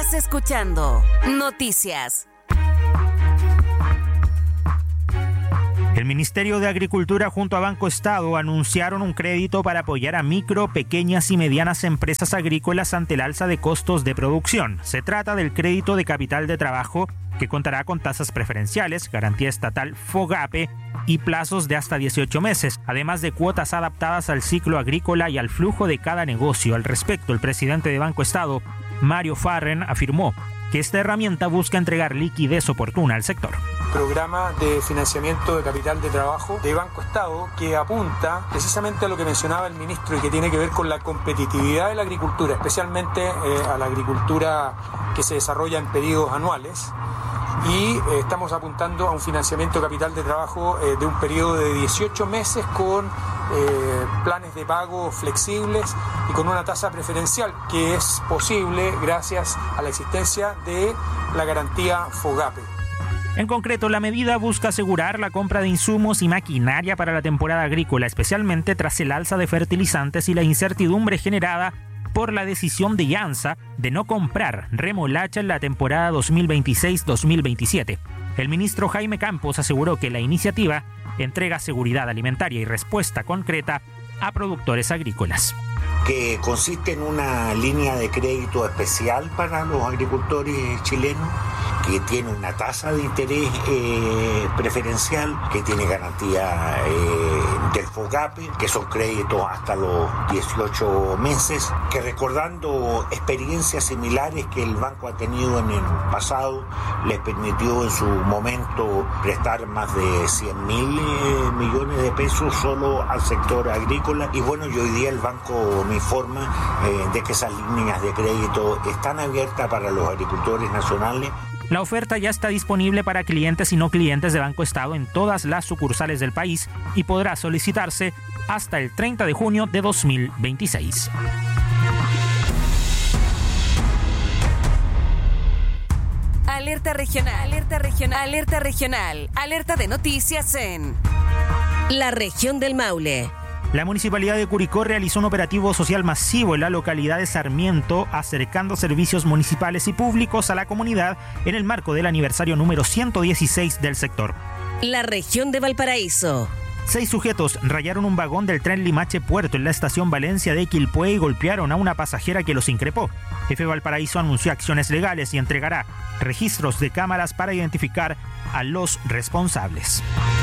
Estás escuchando Noticias. El Ministerio de Agricultura junto a Banco Estado anunciaron un crédito para apoyar a micro, pequeñas y medianas empresas agrícolas ante el alza de costos de producción. Se trata del crédito de capital de trabajo que contará con tasas preferenciales, garantía estatal FOGAPE y plazos de hasta 18 meses, además de cuotas adaptadas al ciclo agrícola y al flujo de cada negocio. Al respecto, el presidente de Banco Estado, Mario Farren, afirmó que esta herramienta busca entregar liquidez oportuna al sector. Programa de financiamiento de capital de trabajo de Banco Estado que apunta precisamente a lo que mencionaba el ministro y que tiene que ver con la competitividad de la agricultura, especialmente a la agricultura que se desarrolla en periodos anuales. Y estamos apuntando a un financiamiento de capital de trabajo de un periodo de 18 meses con planes de pago flexibles y con una tasa preferencial que es posible gracias a la existencia de la garantía FOGAPE. En concreto, la medida busca asegurar la compra de insumos y maquinaria para la temporada agrícola, especialmente tras el alza de fertilizantes y la incertidumbre generada por la decisión de IANSA de no comprar remolacha en la temporada 2026-2027. El ministro Jaime Campos aseguró que la iniciativa entrega seguridad alimentaria y respuesta concreta a productores agrícolas. Que consiste en una línea de crédito especial para los agricultores chilenos, que tiene una tasa de interés preferencial, que tiene garantía del FOGAPE, que son créditos hasta los 18 meses, que recordando experiencias similares que el banco ha tenido en el pasado, les permitió en su momento prestar más de 100.000 millones de pesos solo al sector agrícola. Y bueno, y hoy día el banco me informa de que esas líneas de crédito están abiertas para los agricultores nacionales. La oferta ya está disponible para clientes y no clientes de Banco Estado en todas las sucursales del país y podrá solicitarse hasta el 30 de junio de 2026. Alerta regional, alerta regional, alerta regional, alerta de noticias en la región del Maule. La Municipalidad de Curicó realizó un operativo social masivo en la localidad de Sarmiento, acercando servicios municipales y públicos a la comunidad en el marco del aniversario número 116 del sector. La región de Valparaíso. 6 sujetos rayaron un vagón del tren Limache Puerto en la estación Valencia de Quilpué y golpearon a una pasajera que los increpó. Jefe Valparaíso anunció acciones legales y entregará registros de cámaras para identificar a los responsables.